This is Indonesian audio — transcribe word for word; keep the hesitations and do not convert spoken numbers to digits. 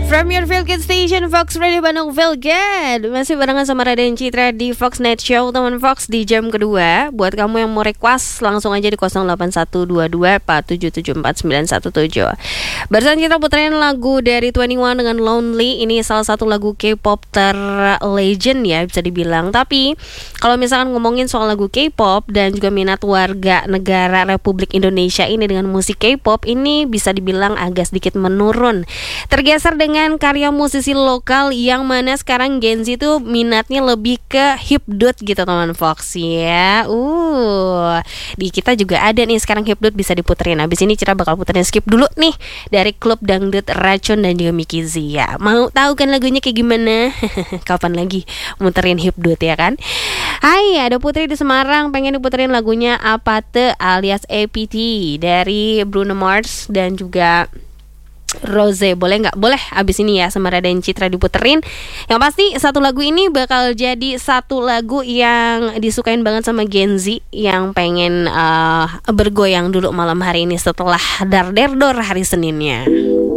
From your Vilgate Station, Fox Radio Bandung Vilgate. Masih barengan sama Raden Citra di Fox Night Show, teman Fox, di jam kedua. Buat kamu yang mau request, langsung aja di nol delapan satu dua dua empat tujuh tujuh empat sembilan satu tujuh. Barusan kita puterin lagu dari dua puluh satu dengan Lonely. Ini salah satu lagu K-pop ter-legend ya, bisa dibilang. Tapi kalau misalkan ngomongin soal lagu K-pop dan juga minat warga negara Republik Indonesia ini dengan musik K-pop, ini bisa dibilang agak sedikit menurun, tergeser dengan karya musisi lokal yang mana sekarang Gen Z itu minatnya lebih ke hipdut gitu teman Fox ya. Uh, di kita juga ada nih sekarang hipdut bisa diputerin. Abis ini Cira bakal puterin skip dulu nih dari klub dangdut Racun dan juga Miki Zia. Mau tahu kan lagunya kayak gimana? Kapan lagi muterin hipdut ya kan? Hai, ada Putri di Semarang pengen diputerin lagunya Apate alias A P T dari Bruno Mars dan juga Rose. Boleh nggak? Boleh abis ini ya sama Raden Citra diputerin. Yang pasti satu lagu ini bakal jadi satu lagu yang disukain banget sama Gen Z yang pengen uh, bergoyang dulu malam hari ini setelah dar der dor hari Seninnya.